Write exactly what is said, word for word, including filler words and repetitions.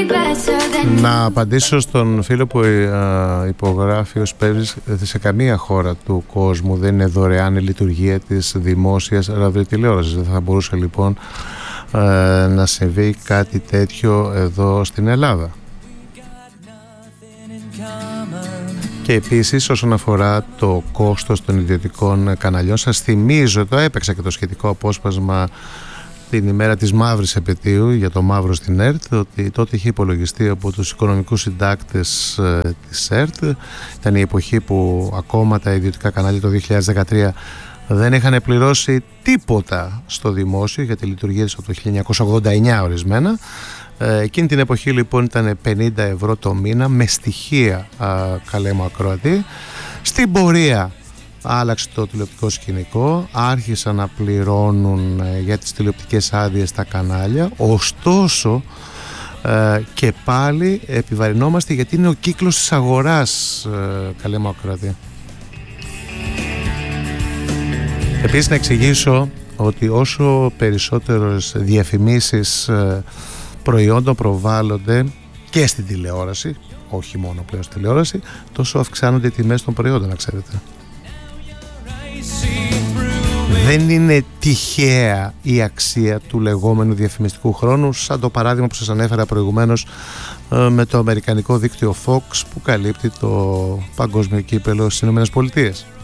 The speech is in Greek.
Να απαντήσω στον φίλο που ε, υπογράφει ως πέρυσι, σε καμία χώρα του κόσμου δεν είναι δωρεάν η λειτουργία της δημόσιας ραδιοτηλεόρασης. Δεν θα μπορούσε λοιπόν ε, να συμβεί κάτι τέτοιο εδώ στην Ελλάδα. Και επίσης όσον αφορά το κόστος των ιδιωτικών καναλιών, σας θυμίζω, το έπαιξα και το σχετικό απόσπασμα την ημέρα της μαύρης επετείου για το μαύρο στην ΕΡΤ, ότι τότε είχε υπολογιστεί από τους οικονομικούς συντάκτες ε, της ΕΡΤ. Ήταν η εποχή που ακόμα τα ιδιωτικά κανάλια το δύο χιλιάδες δεκατρία δεν είχαν πληρώσει τίποτα στο δημόσιο για τη λειτουργία της από το χίλια εννιακόσια ογδόντα εννιά ορισμένα. Ε, εκείνη την εποχή λοιπόν ήταν πενήντα ευρώ το μήνα με στοιχεία, α, καλέ μου ακροατή. Στην πορεία άλλαξε το τηλεοπτικό σκηνικό, άρχισαν να πληρώνουν ε, για τις τηλεοπτικές άδειες τα κανάλια, ωστόσο ε, και πάλι επιβαρυνόμαστε γιατί είναι ο κύκλος της αγοράς, ε, καλέ μου ακροατή. Επίσης να εξηγήσω ότι όσο περισσότερες διαφημίσεις ε, προϊόντων προβάλλονται και στην τηλεόραση, όχι μόνο πλέον στην τηλεόραση, τόσο αυξάνονται οι τιμές των προϊόντων, να ξέρετε. Δεν είναι τυχαία η αξία του λεγόμενου διαφημιστικού χρόνου, σαν το παράδειγμα που σας ανέφερα προηγουμένως με το αμερικανικό δίκτυο Fox που καλύπτει το παγκόσμιο κύπελλο στις ΗΠΑ.